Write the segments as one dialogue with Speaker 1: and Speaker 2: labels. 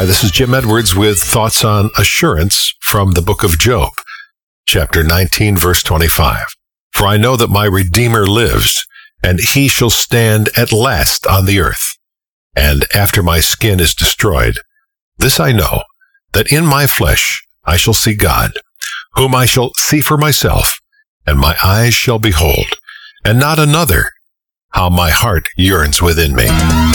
Speaker 1: This is Jim Edwards with thoughts on assurance from the book of Job, chapter 19, verse 25. For I know that my Redeemer lives, and he shall stand at last on the earth. And after my skin is destroyed, this I know, that in my flesh I shall see God, whom I shall see for myself, and my eyes shall behold, and not another. How my heart yearns within me.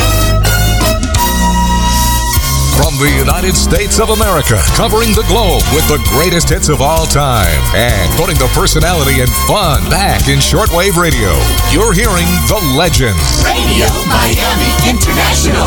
Speaker 2: From the United States of America, covering the globe with the greatest hits of all time, and putting the personality and fun back in shortwave radio, you're hearing The Legends.
Speaker 3: Radio Miami International.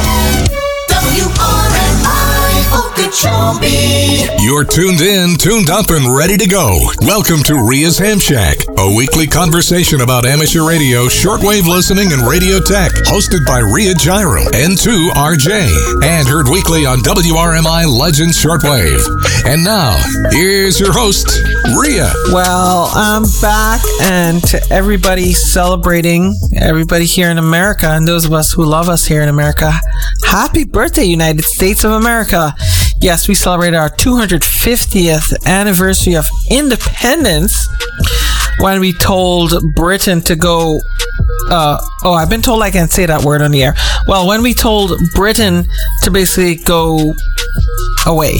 Speaker 3: WRMI Okeechobee.
Speaker 2: You're tuned in, tuned up, and ready to go. Welcome to Ria's Ham Shack, a weekly conversation about amateur radio, shortwave listening, and radio tech. Hosted by Ria Gyro, N2RJ, and heard weekly on WRMI Legends Shortwave. And now, here's your host, Ria.
Speaker 4: Well, I'm back, and to everybody celebrating, everybody here in America, and those of us who love us here in America, happy birthday, United States of America. Yes, we celebrated our 250th anniversary of independence when we told Britain to go... I've been told I can't say that word on the air. Well, when we told Britain to basically go away.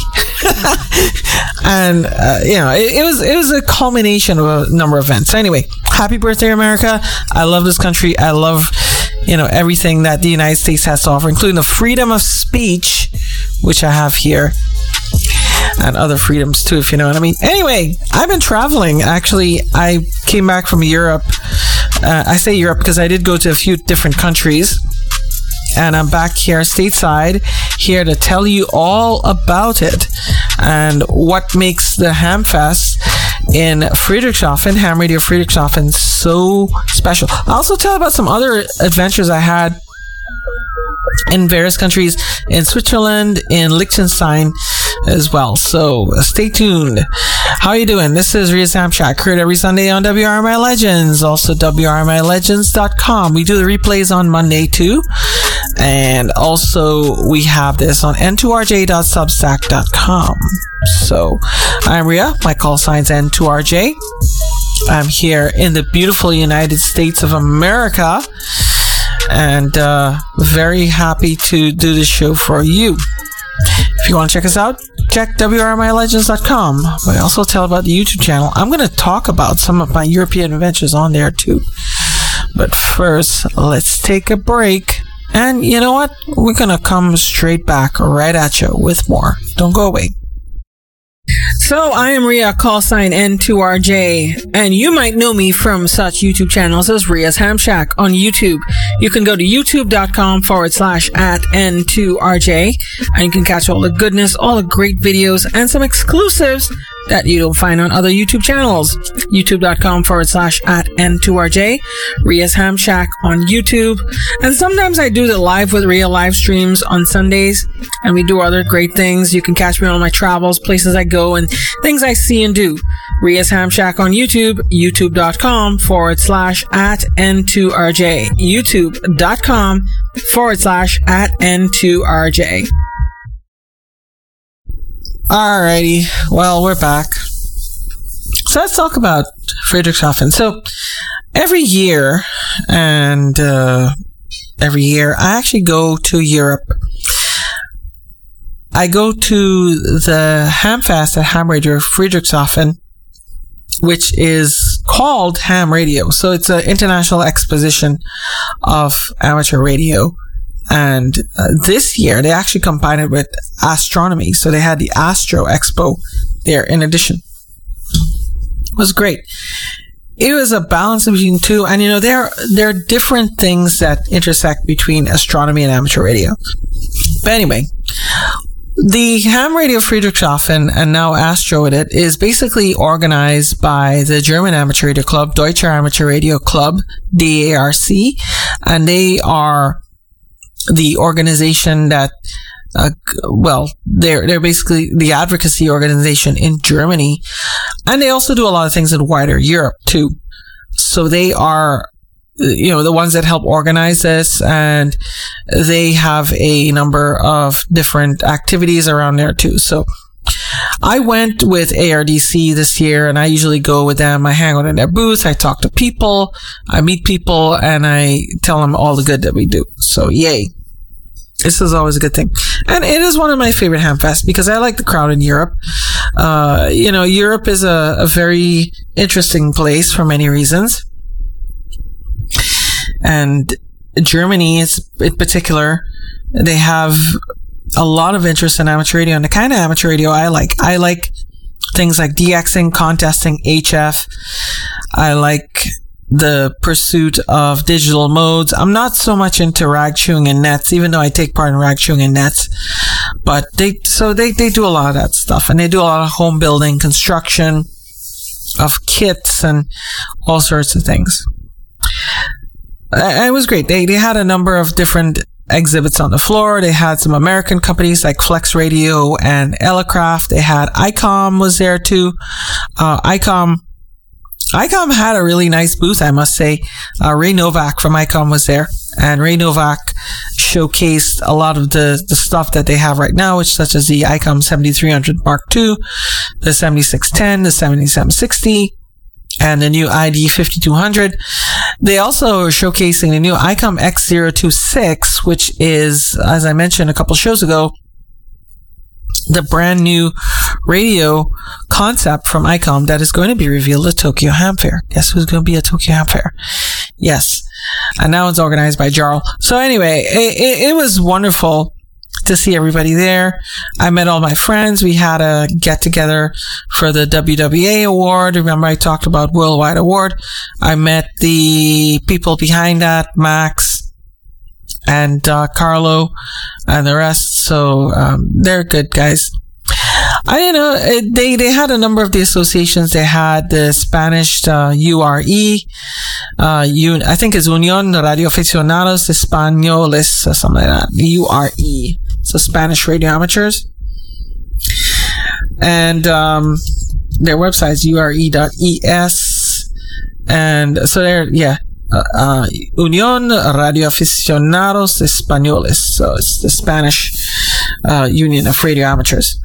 Speaker 4: And, it was a culmination of a number of events. Anyway, happy birthday, America. I love this country. I love... everything that the United States has to offer, including the freedom of speech, which I have here, and other freedoms too, if you know what I mean. Anyway, I've been traveling. Actually, I came back from Europe. I say Europe because I did go to a few different countries, and I'm back here stateside, here to tell you all about it and what makes the Hamfest in Friedrichshafen, Ham Radio Friedrichshafen, so special. I'll also tell about some other adventures I had in various countries, in Switzerland, in Liechtenstein as well. So stay tuned. How are you doing? This is Ria's Ham Shack, heard every Sunday on WRMI Legends, also WRMILegends.com. We do the replays on Monday too. And also we have this on n2rj.substack.com. So I'm Ria. My call sign's N2RJ. I'm here in the beautiful United States of America, and very happy to do this show for you. If you want to check us out, check WRMILegends.com. But I also tell about the YouTube channel. I'm going to talk about some of my European adventures on there too. But first, let's take a break. And you know what? We're going to come straight back right at you with more. Don't go away. So I am Ria, call sign N2RJ, and you might know me from such YouTube channels as Ria's Ham Shack on YouTube. You can go to youtube.com/@N2RJ, and you can catch all the goodness, all the great videos, and some exclusives that you don't find on other YouTube channels. youtube.com/@N2RJ, Ria's Ham Shack on YouTube. And sometimes I do the Live with Ria live streams on Sundays, and we do other great things. You can catch me on my travels, places I go, and things I see and do. Ria's Ham Shack on YouTube, youtube.com/@N2RJ, youtube.com/@N2RJ. Alrighty, well, we're back. So let's talk about Friedrichshafen. So every year, I actually go to Europe. I go to the Hamfest at Ham Radio Friedrichshafen, which is called Ham Radio. So it's an international exposition of amateur radio. And this year, they actually combined it with astronomy. So they had the Astro Expo there in addition. It was great. It was a balance between two. And, there are different things that intersect between astronomy and amateur radio. But anyway, the Ham Radio Friedrichshafen, and now Astro with it, is basically organized by the German Amateur Radio Club, Deutscher Amateur Radio Club, DARC, and they are the organization that, they're basically the advocacy organization in Germany, and they also do a lot of things in wider Europe too. So they are the ones that help organize this, and they have a number of different activities around there too. So I went with ARDC this year, and I usually go with them. I hang out in their booth, I talk to people, I meet people, and I tell them all the good that we do. So yay. This is always a good thing. And it is one of my favorite Hamfests because I like the crowd in Europe. Europe is a very interesting place for many reasons. And Germany is, in particular, they have a lot of interest in amateur radio, and the kind of amateur radio I like. I like things like DXing, contesting, HF. I like the pursuit of digital modes. I'm not so much into rag chewing and nets, even though I take part in rag chewing and nets. But they do a lot of that stuff, and they do a lot of home building, construction of kits, and all sorts of things. It was great. They had a number of different exhibits on the floor. They had some American companies like Flex Radio and Elecraft. They had ICOM was there too. ICOM had a really nice booth, I must say. Ray Novak from ICOM was there, and Ray Novak showcased a lot of the stuff that they have right now, which such as the ICOM 7300 Mark II, the 7610, the 7760, and the new ID 5200. They also are showcasing the new ICOM X026, which is, as I mentioned a couple shows ago, the brand new radio concept from ICOM that is going to be revealed at Tokyo Ham Fair. Guess who's going to be at Tokyo Ham Fair? Yes. And now it's organized by Jarl. So anyway, it was wonderful to see everybody there. I met all my friends. We had a get together for the WWA award. Remember I talked about Worldwide Award. I met the people behind that, Max and Carlo and the rest. So they're good guys. I don't know. They had a number of the associations. They had the Spanish URE. I think it's Unión Radio Aficionados Españoles or something like that. URE. So Spanish radio amateurs. And their website is ure.es. And so they're, Unión Radio Aficionados Españoles. So it's the Spanish Union of Radio Amateurs.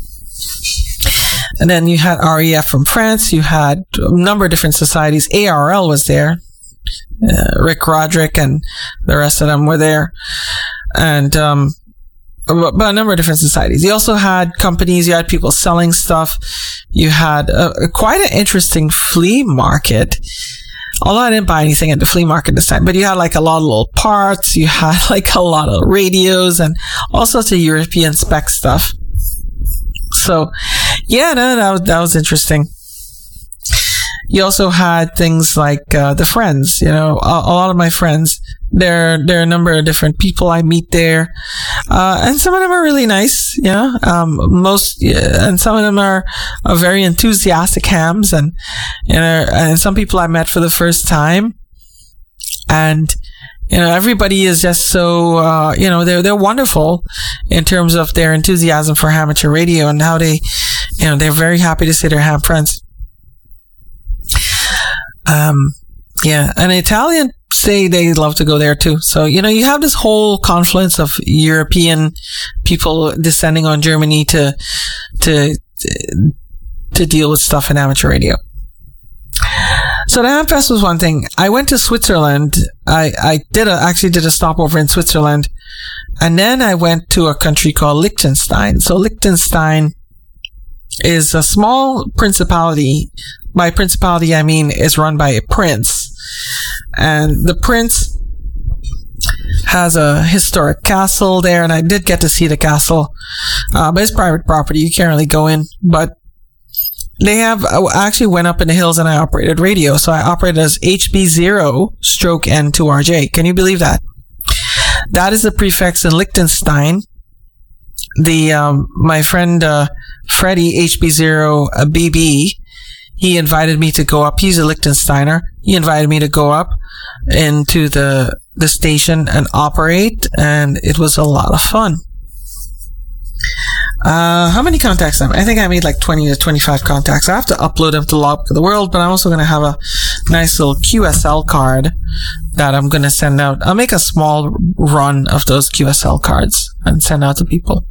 Speaker 4: And then you had REF from France. You had a number of different societies. ARL was there. Rick Roderick and the rest of them were there. And but a number of different societies. You also had companies. You had people selling stuff. You had quite an interesting flea market. Although I didn't buy anything at the flea market this time, but you had like a lot of little parts. You had like a lot of radios and all sorts of European spec stuff. So, yeah, that was interesting. You also had things like the friends. You know, a lot of my friends. There are a number of different people I meet there, and some of them are really nice. Yeah, and some of them are very enthusiastic hams, and and some people I met for the first time, and everybody is just so they're wonderful in terms of their enthusiasm for amateur radio and how they they're very happy to say they're ham friends. And Italian say they love to go there too. So, you have this whole confluence of European people descending on Germany to deal with stuff in amateur radio. So the Hamfest was one thing. I went to Switzerland. I actually did a stopover in Switzerland. And then I went to a country called Liechtenstein. So Liechtenstein is a small principality. By principality, I mean is run by a prince. And the prince has a historic castle there, and I did get to see the castle. But it's private property. You can't really go in. But I actually went up in the hills and I operated radio. So I operated as HB0/N2RJ. Can you believe that? That is the prefix in Liechtenstein. My friend, Freddie, HB0BB, he invited me to go up. He's a Liechtensteiner. He invited me to go up into the station and operate, and it was a lot of fun. How many contacts? I think I made like 20 to 25 contacts. I have to upload them to Logbook of the World, but I'm also going to have a nice little QSL card that I'm going to send out. I'll make a small run of those QSL cards and send out to people.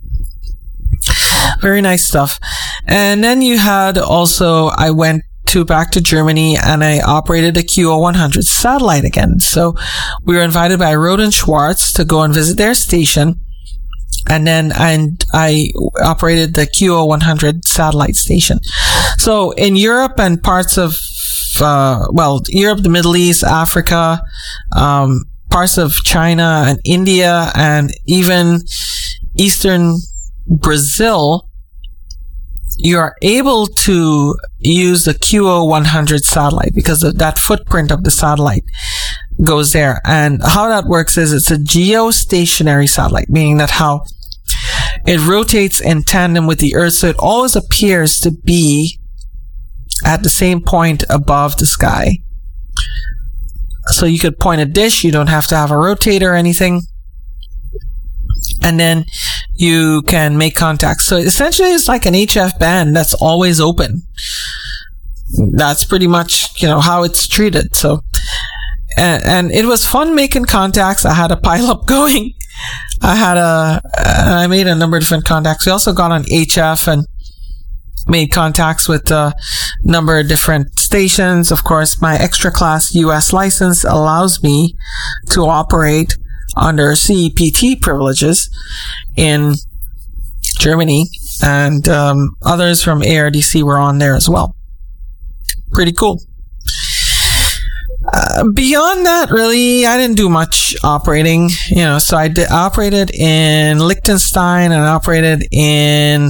Speaker 4: Very nice stuff. And then you had also, I went back to Germany and I operated a QO100 satellite again. So we were invited by Roden Schwartz to go and visit their station. And then I operated the QO100 satellite station. So in Europe and parts of, Europe, the Middle East, Africa, parts of China and India, and even Eastern Brazil, you are able to use the QO100 satellite because of that footprint of the satellite goes there. And how that works is it's a geostationary satellite, meaning that how it rotates in tandem with the Earth, so it always appears to be at the same point above the sky. So you could point a dish, you don't have to have a rotator or anything. And then you can make contact. So essentially it's like an HF band that's always open. That's pretty much, how it's treated. So, and it was fun making contacts. I had a pileup going. I made a number of different contacts. We also got on HF and made contacts with a number of different stations. Of course, my extra class US license allows me to operate under CEPT privileges in Germany, and others from ARDC were on there as well. Pretty cool. Beyond that, really, I didn't do much operating, so I operated in Liechtenstein and operated in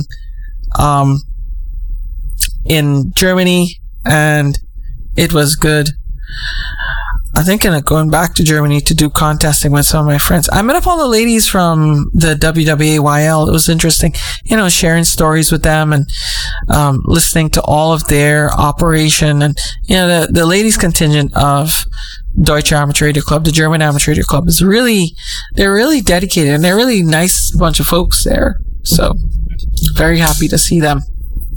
Speaker 4: Germany, and it was good. I think going back to Germany to do contesting with some of my friends. I met up all the ladies from the WWAYL. It was interesting, sharing stories with them and listening to all of their operation. And, the ladies contingent of Deutsche Amateur Radio Club, the German Amateur Radio Club, they're really dedicated and they're really nice bunch of folks there. So, very happy to see them.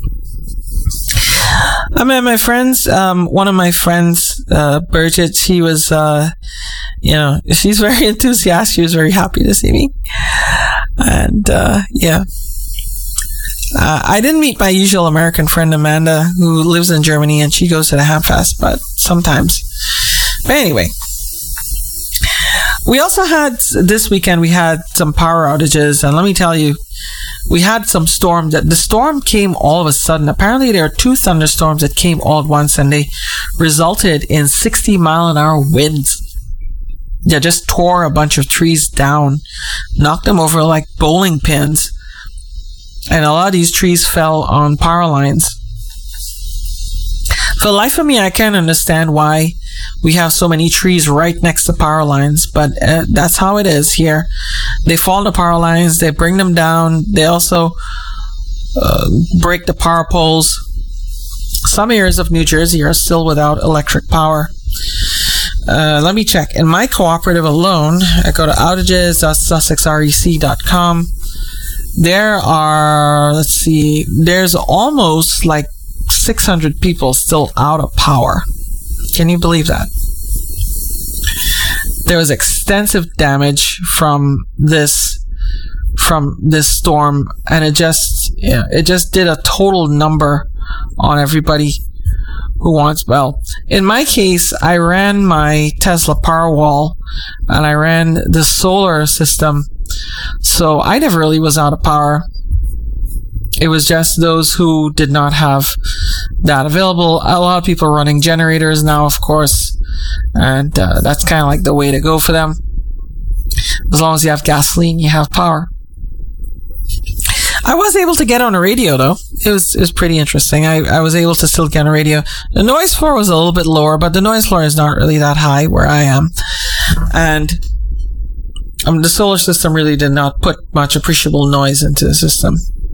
Speaker 4: I met my friends. One of my friends, Bridget, she was, she's very enthusiastic. She was very happy to see me. And, I didn't meet my usual American friend, Amanda, who lives in Germany, and she goes to the Hamfest, but sometimes. But anyway. We also had, this weekend, we had some power outages, and let me tell you, we had some storm. The storm came all of a sudden. Apparently, there are 2 thunderstorms that came all at once, and they resulted in 60-mile-an-hour winds. They just tore a bunch of trees down, knocked them over like bowling pins, and a lot of these trees fell on power lines. For the life of me, I can't understand why we have so many trees right next to power lines, but that's how it is here. They fall on the power lines, they bring them down, they also break the power poles. Some areas of New Jersey are still without electric power. Let me check. In my cooperative alone, I go to outages.sussexrec.com. There are, there's almost like 600 people still out of power. Can you believe that? There was extensive damage from this storm, and it just did a total number on everybody who wants. Well, in my case, I ran my Tesla Powerwall and I ran the solar system, so I never really was out of power. It was just those who did not have that available. A lot of people are running generators now, of course, and that's kind of like the way to go for them. As long as you have gasoline, you have power. I was able to get on a radio, though. It was pretty interesting. I was able to still get on a radio. The noise floor was a little bit lower, but the noise floor is not really that high where I am. And the solar system really did not put much appreciable noise into the system.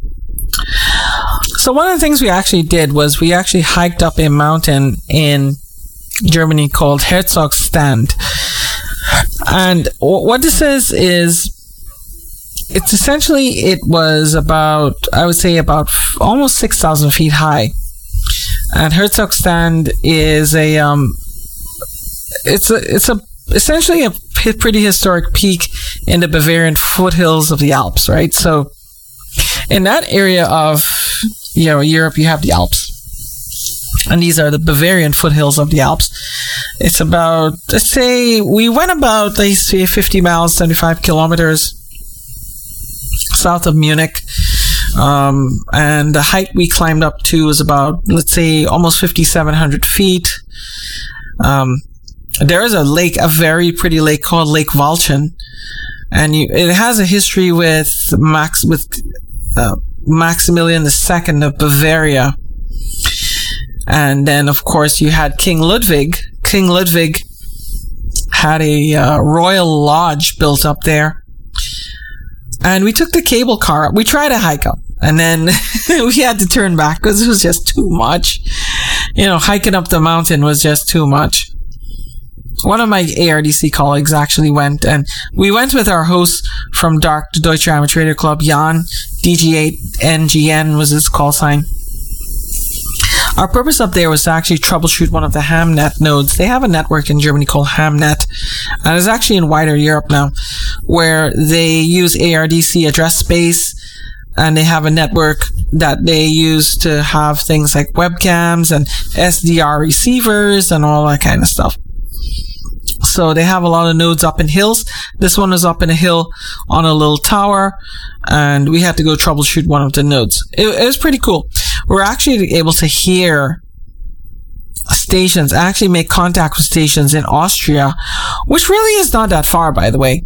Speaker 4: So one of the things we actually did was we actually hiked up a mountain in Germany called Herzogstand. And what this is it's essentially, it was about, I would say about almost 6,000 feet high. And Herzogstand is it's a essentially a pretty historic peak in the Bavarian foothills of the Alps, right? So in that area of, Europe, you have the Alps. And these are the Bavarian foothills of the Alps. It's about, let's say, we went about, 50 miles, 75 kilometers south of Munich. And the height we climbed up to was about, let's say, almost 5,700 feet. There is a lake, a very pretty lake called Lake Walchen. And it has a history with Maximilian II of Bavaria. And then, of course, you had King Ludwig. King Ludwig had a royal lodge built up there. And we took the cable car up. We tried to hike up. And then we had to turn back because it was just too much. Hiking up the mountain was just too much. One of my ARDC colleagues actually went, and we went with our host from DARC, the Deutsche Amateur Radio Club, Jan, DG8NGN was his call sign. Our purpose up there was to actually troubleshoot one of the Hamnet nodes. They have a network in Germany called Hamnet, and it's actually in wider Europe now, where they use ARDC address space, and they have a network that they use to have things like webcams and SDR receivers and all that kind of stuff. So they have a lot of nodes up in hills. This one was up in a hill on a little tower, and we had to go troubleshoot one of the nodes. It was pretty cool. We're actually able to hear stations, actually make contact with stations in Austria, which really is not that far, by the way.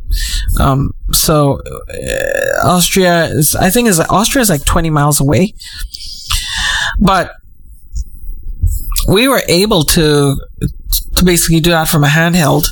Speaker 4: Austria is like 20 miles away. But we were able to basically do that from a handheld.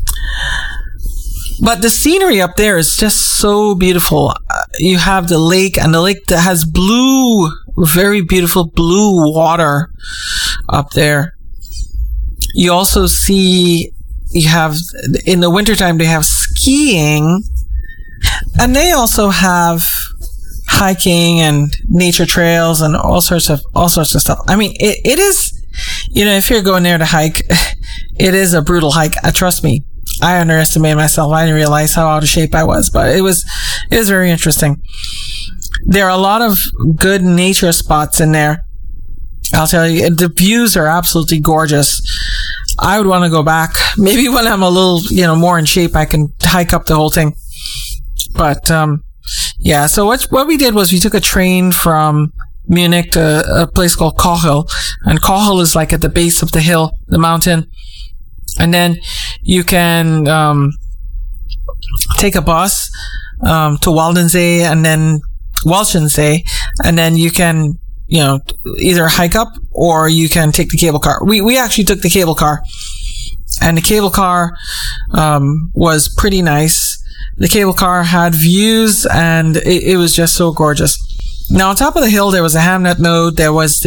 Speaker 4: But the scenery up there is just so beautiful. You have the lake, and the lake that has very beautiful blue water up there. You also see, in the wintertime, they have skiing, and they also have hiking and nature trails and all sorts of stuff. I mean, it is, if you're going there to hike, it is a brutal hike. Trust me. I underestimated myself. I didn't realize how out of shape I was, but it was very interesting. There are a lot of good nature spots in there. I'll tell you, the views are absolutely gorgeous. I would want to go back. Maybe when I'm a little, more in shape, I can hike up the whole thing. But, yeah, so what we did was we took a train from Munich to a place called Kochel. And Kochel is like at the base of the hill, the mountain. And then you can take a bus to Walchensee, and then you can either hike up or you can take the cable car. We actually took the cable car, and the cable car was pretty nice. The cable car had views, and it was just so gorgeous. Now, on top of the hill, there was a Hamnet node. There was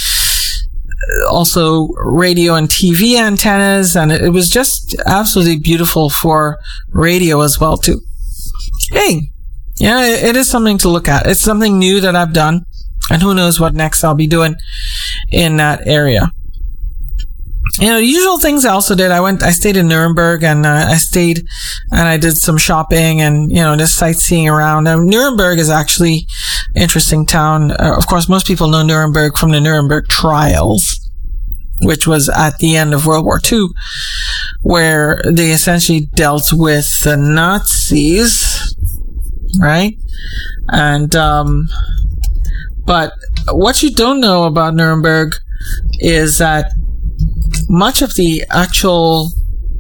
Speaker 4: also radio and TV antennas, and it was just absolutely beautiful for radio as well too. Hey, it is something to look at. It's something new that I've done, and who knows what next I'll be doing in that area. The usual things I also did. I stayed in Nuremberg, and I did some shopping and, just sightseeing around. Nuremberg is actually an interesting town. Of course, most people know Nuremberg from the Nuremberg trials, which was at the end of World War II, where they essentially dealt with the Nazis, right? And, but what you don't know about Nuremberg is that much of the actual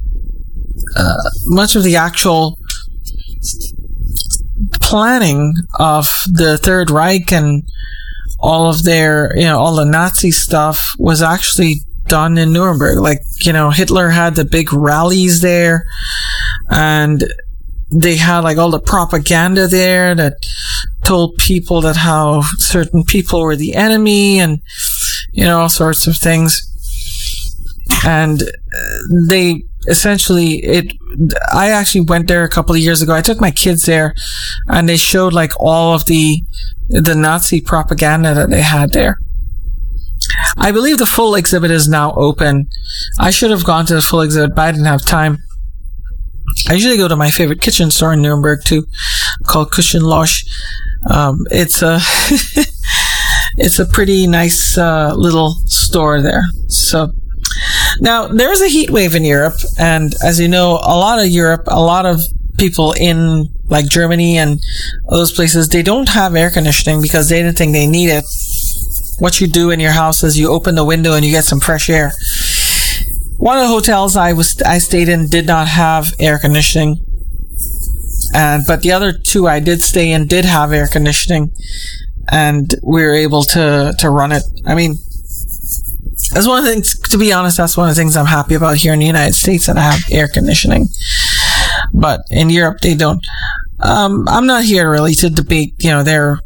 Speaker 4: planning of the Third Reich and all of their, all the Nazi stuff was actually done in Nuremberg. Like, Hitler had the big rallies there, and they had like all the propaganda there that told people that how certain people were the enemy and, all sorts of things. And they essentially, I actually went there a couple of years ago. I took my kids there, and they showed like all of the Nazi propaganda that they had there. I believe the full exhibit is now open. I should have gone to the full exhibit, but I didn't have time. I usually go to my favorite kitchen store in Nuremberg too, called Küchenlosch. It's a it's a pretty nice little store there. So now there's a heat wave in Europe, and as you know, a lot of people in like Germany and those places, they don't have air conditioning because they didn't think they need it. What you do in your house is you open the window and you get some fresh air. One of the hotels I stayed in did not have air conditioning, but the other two I did stay in did have air conditioning, and we were able to run it. I mean, that's one of the things, to be honest, that's one of the things I'm happy about here in the United States, that I have air conditioning. But in Europe, they don't. I'm not here really to debate, their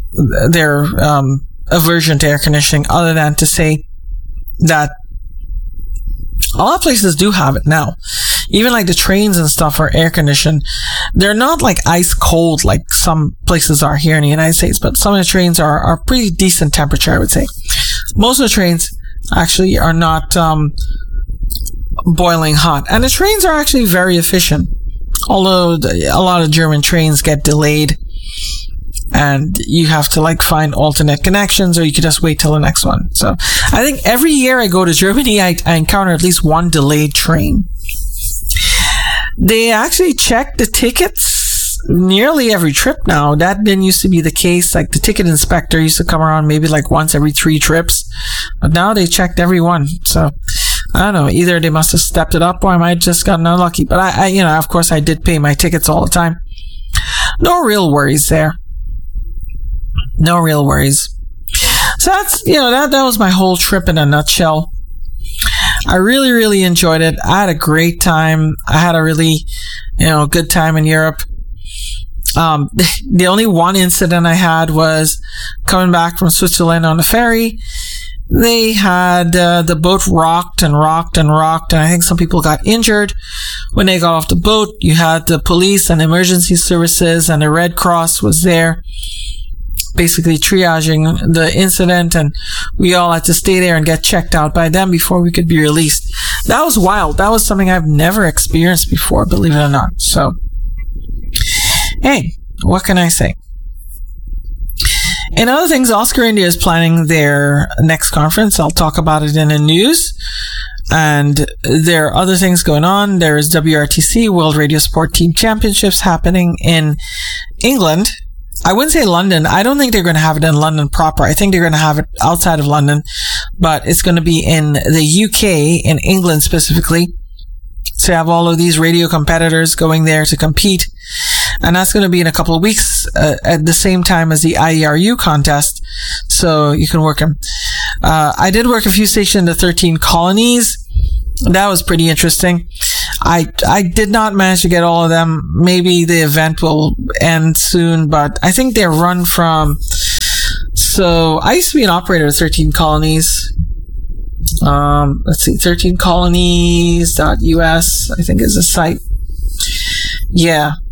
Speaker 4: aversion to air conditioning, other than to say that a lot of places do have it now. Even like the trains and stuff are air conditioned. They're not like ice cold like some places are here in the United States, but some of the trains are pretty decent temperature, I would say. Most of the trains actually are not boiling hot, and the trains are actually very efficient. Although a lot of German trains get delayed, and you have to like find alternate connections, or you could just wait till the next one. So I think every year I go to Germany, I encounter at least one delayed train. They actually check the tickets nearly every trip now. That didn't used to be the case. Like the ticket inspector used to come around maybe like once every 3 trips, but now they checked every one. So I don't know, either they must have stepped it up, or I might have just gotten unlucky. But I of course I did pay my tickets all the time. No real worries there. No real worries. So that's, that was my whole trip in a nutshell. I really, really enjoyed it. I had a great time. I had a really, good time in Europe. The only one incident I had was coming back from Switzerland on the ferry. They had the boat rocked and rocked and rocked, and I think some people got injured. When they got off the boat, you had the police and emergency services, and the Red Cross was there, basically triaging the incident, and we all had to stay there and get checked out by them before we could be released. That was wild. That was something I've never experienced before, believe it or not. So, hey, what can I say? In other things, Oscar India is planning their next conference. I'll talk about it in the news. And there are other things going on. There is WRTC, World Radio Sport Team Championships, happening in England. I wouldn't say London. I don't think they're going to have it in London proper. I think they're going to have it outside of London, but it's going to be in the UK, in England specifically. So you have all of these radio competitors going there to compete. And that's going to be in a couple of weeks at the same time as the IERU contest. So you can work them. I did work a few stations in the 13 colonies. That was pretty interesting. I did not manage to get all of them. Maybe the event will end soon, but I think they're run from... So I used to be an operator at 13 colonies. Let's see, 13colonies.us, I think is the site. Yeah.